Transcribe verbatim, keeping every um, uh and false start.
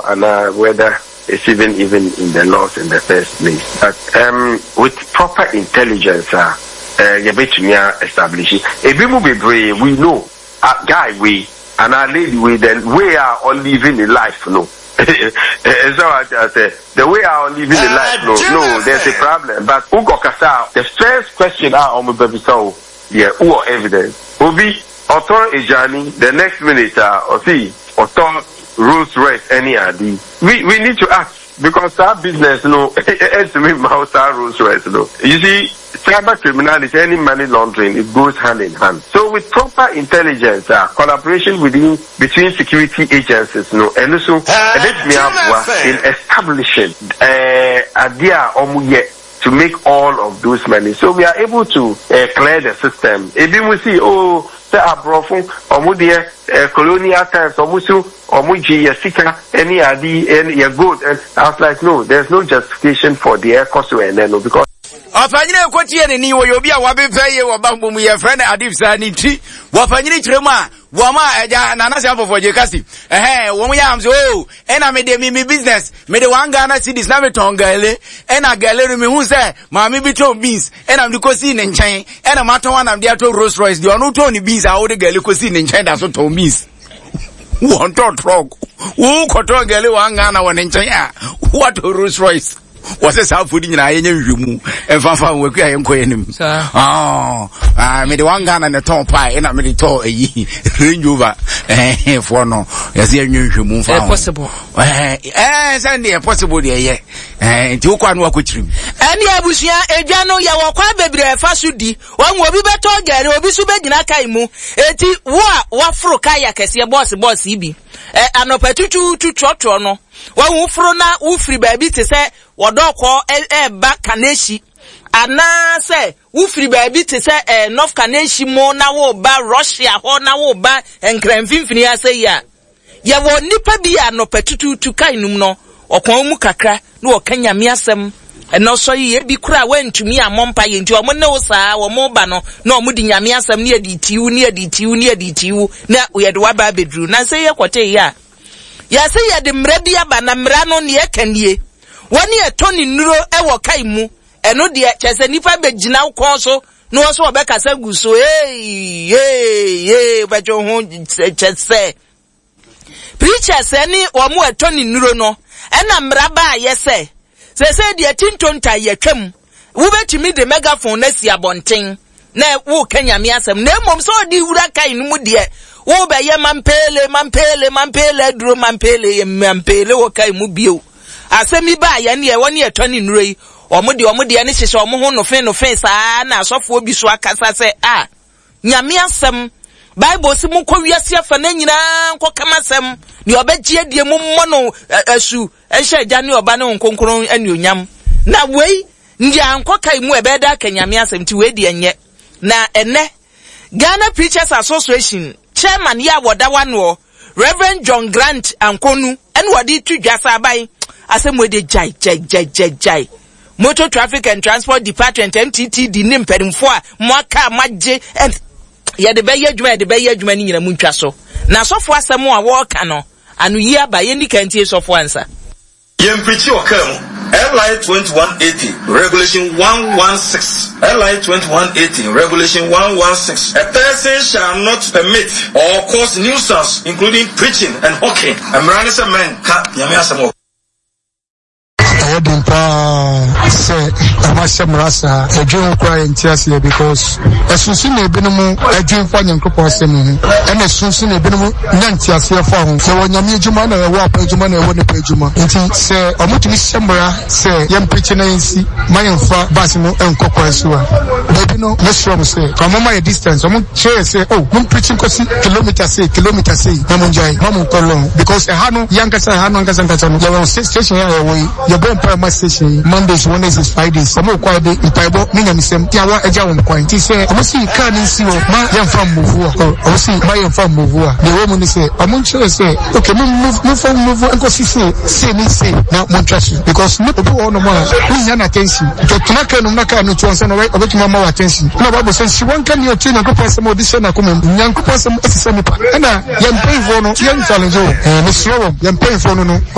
and uh, whether it's even even in the laws in the first place. But um, with proper intelligence, uh, uh, you bet me establish it. If we know, uh, guy, we and our lady, we then we are all living in life, no. So I say the way I are living in life, no, no, there's a problem. But Ugo Kasa, the first question I on baby so yeah, who are evidence? Obi Oton Ejani, the next minute, uh, or see Oton Rolls Royce any idea. We we need to ask because our business, no, it's me mouse our Rolls Royce, no. You see, cyber criminality, any money laundering, it goes hand in hand. So with proper intelligence, uh, collaboration within between security agencies, no, and also let me have in establishing uh, idea omuye to make all of those money. So we are able to uh, clear the system. If we see, oh. Say abrofun omude colonial times omusu omuji yasika any adi any your good, and I was like, no, there's no justification for the air cost and then no because afanyine kwoti ene ni wo obi a wabe peye wo bambo mu ye friend Adib Sani ti wafanyine kirema wo ma eja na na se afofo je kasi eh wo mu ya am so oh ena me de mi mi business me de one Ghana cedis na me tongale ena gale me hu se ma me bi to beans ena me ko si ne nchen ena ma to one am de to Rolls Royce de onu to ni beans a wo de gale ko si ne nchen da so to beans wo to truck wo ko to gale one Ghana wo ne nchen a what Rolls Royce was a self food in a yenmu and Fafa will cry and him. Oh, I made one gun and a top pie and I made it all a ye ring over for no as the new moon possible. Eh, Sandy, possible, yeah, and two can walk with him. And ya bushia, a jano ya wakwa baby fasudi, one will be better girl or be subedina kaimu, eti wa wa fro kaya kasi boss boss ibi. Eh, anopetutu to chochono. Wa ufro na ufri baby to say Wadoko eh ba kaneshi ana se ufiri baabi te se eh North Kaneshi mo na wo ba Russia ho na wo ba enkranfimfini ase ya ya wo nipa bi ya no petutu tu kainum no okon mu kakra na wo kanya mi asem eno so ye bi kura wantumi amompa ye nti omo ne wo saa wo mo ba no na omo di nyame asem ne adi tiwu ne adi tiwu ne adi tiwu na ye de wa ba bedru na se ye kote ya ya se ye de mra bi aba na mra no ne ye kanie wani etoni nuro ewo kai mu eno de chese nipa begina ukon so no so obeka sa guso hey hey hey bajo ho chese preachers ani wo mu etoni nuro no ena mraba yese se se de tintonta yetwam wo betimi de megaphone na si abonten na wo kanya mi asem na mom so di wura kai no mu de wo be ye mampele mampele mampele duro mampele ye mampele wo kai mu bio asemi ba ya ne e woni etoni nurei omode omode ne hyehye omo ho no fe no fe saa na asofo obi so akasa se ah nyame asem bible si mu kwowiase afa na nyina nkokamasem ne obegye die mu mmono asu ehye agya ne oba ne nkonkron anuonyam na wei ndi ankokai mu ebeda ka nyame asem ti we die nye na ene Ghana Preachers Association chairman ya wodawa no Reverend John Grant Ankonu en wodi tudwasa abai asem we de jai jai jai jai jai Motor Traffic and Transport Department M T T di nim pedimfo a moaka magye and ye de beye adwuma de beye adwuma ni nyina muntwa so na sofo asem a wo ka no anu yi aba ye ndi kantie sofo ansa yem preach okam L I twenty-one eighty regulation one sixteen L I twenty-one eighty regulation one sixteen a person shall not permit or cause nuisance including preaching and hawking amrani se men ka yame asemo Edimpa say Amashem Rasa a dream cry in Tiasia because as soon as you been a dream for Yankopon and as soon as you been Nantiasia form, so when Yami Jumana, a war Pajumana, a one Pajuma, and say, I'm not Sembra, say, young preaching ANC, my fa Basimo and Cocoasua. Baby, no, let's from say, come on my distance, I'm sure say, oh, I'm preaching kilometers, say, kilometers, say, Mamunjai, Mamun Colon, because a Hano, Yankasa, Hano, Kazan, you're on station away, you're going per station, Mondays, Wednesdays, Fridays, some more quiet day, in Pibo, Minamisem, Tiawa, a Jawan point. He said, I see Kani Sio, my young from Muvua, or I see my young from Muvua. The woman say, I'm not sure say, okay, move, move from Muvua, and go see, say, me say, now, Montrasu, because no people on the man, we have attention. To Tunaka, no Naka, no Chonsan, right, about my more attention. No, Bible says, she won't come your chin and go pass some of this and I come in, young person, and I, young pay for no, young challenge, and Miss Rowan, young pay for no,